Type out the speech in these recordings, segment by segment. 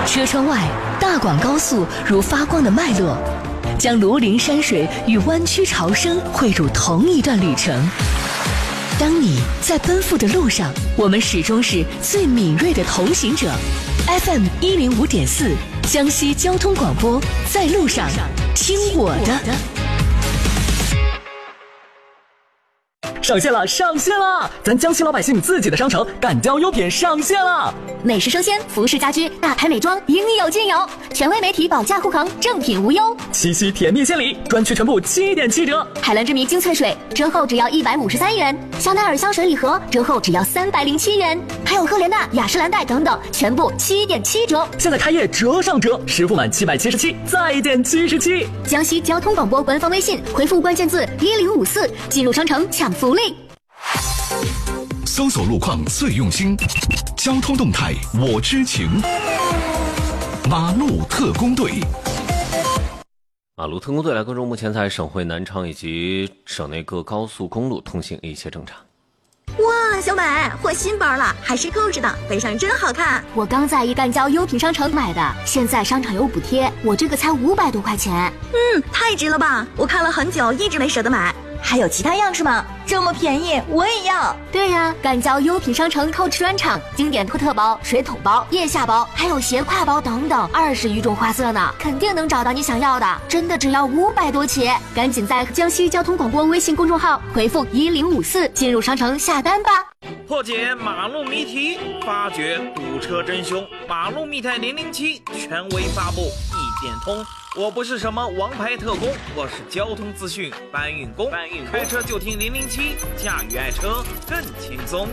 车窗外，大广高速如发光的脉络，将庐陵山水与湾曲潮生汇入同一段旅程。当你在奔赴的路上，我们始终是最敏锐的同行者。FM 105.4，江西交通广播，在路上听我的。 上线了，上线了！咱江西老百姓自己的商城赣交优品上线了， 美食生鲜、服饰家居、大牌美妆，应有尽有。权威媒体保价护航，正品无忧。 七夕甜蜜献礼，专区全部7.7折。 海蓝之谜精粹水折后只要153元，香奈儿香水礼盒折后只要307元，还有赫莲娜、雅诗兰黛等等，全部7.7折。 现在开业折上折，实付满777再减77。 江西交通广播官方微信回复关键字1054，进入商城抢福利。 搜索路况最用心，交通动态我知情。马路特工队， 马路特工队来关注目前在省会南昌以及省内各高速公路通行一切正常。 哇，小美换新包了，还是购置的，背上真好看。 我刚在一赣交优品商城买的，现在商场有补贴，我这个才500多块钱。 太值了吧！我看了很久，一直没舍得买。还有其他样式吗？这么便宜，我也要。 对呀，赣交优品商城Coach专场，经典托特包、水桶包、腋下包，还有斜挎包等等，20余种花色呢，肯定能找到你想要的。真的只要500多起，赶紧在江西交通广播微信公众号回复1054进入商城下单吧。 破解马路谜题，发掘堵车真凶。马路密探007权威发布，一点通。我不是什么王牌特工，我是交通资讯搬运工。开车就听007，驾驭爱车更轻松。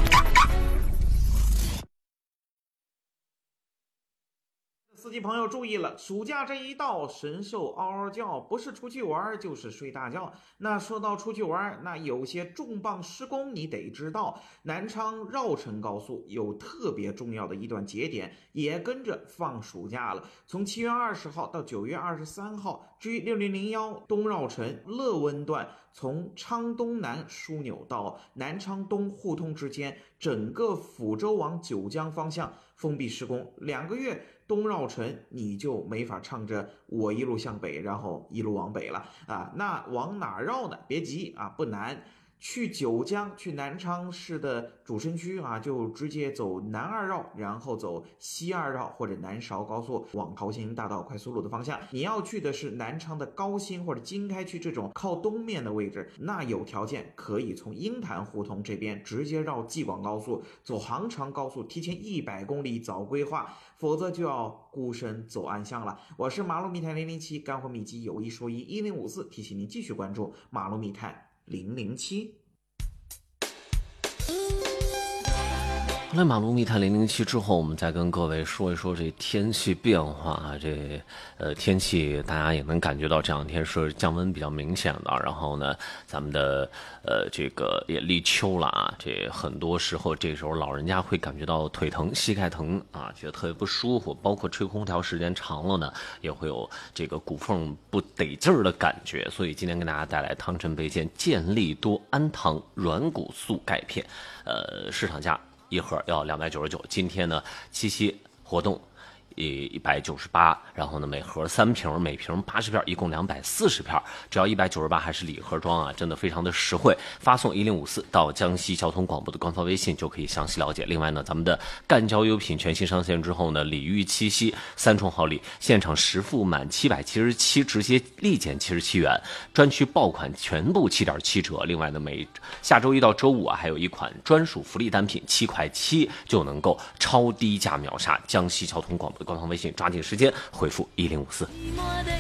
司机朋友注意了，暑假这一到，神兽嗷嗷叫，不是出去玩就是睡大觉。那说到出去玩，那有些重磅施工你得知道。南昌绕城高速有特别重要的一段节点，也跟着放暑假了。从7月20号到9月23号，G6001东绕城乐温段，从昌东南枢纽到南昌东互通之间，整个抚州往九江方向封闭施工2个月。东绕城你就没法唱着我一路向北，然后一路往北了啊！那往哪绕呢？别急啊，不难。去九江，去南昌市的主城区啊，就直接走南2绕，然后走西2绕或者南韶高速往桃兴大道快速路的方向。你要去的是南昌的高新或者经开区这种靠东面的位置，那有条件可以从鹰潭胡同这边直接绕济广高速，走杭长高速，提前100公里早规划，否则就要孤身走暗巷了。我是马路密探007，干货秘籍有一说一1054，提醒您继续关注马路密探007。 来马路密探007之后，我们再跟各位说一说这天气变化啊。这天气大家也能感觉到这2天是降温比较明显的，然后呢咱们的这个也立秋了啊，这很多时候这时候老人家会感觉到腿疼、膝盖疼啊，觉得特别不舒服，包括吹空调时间长了呢也会有这个骨缝不得劲儿的感觉。所以今天跟大家带来汤臣倍健健力多安糖软骨素钙片，市场价一盒要299，今天呢七夕活动198，然后呢每盒3瓶，每瓶80片，一共240片，只要198，还是礼盒装啊，真的非常的实惠。发送1054到江西交通广播的官方微信就可以详细了解。另外呢，咱们的赣交优品全新上线之后呢，礼遇七夕3重好礼，现场实付满777，直接立减77元，专区爆款全部7.7折。另外呢，下周一到周五啊，还有一款专属福利单品7块7就能够超低价秒杀。江西交通广播的官方微信，抓紧时间回复1054。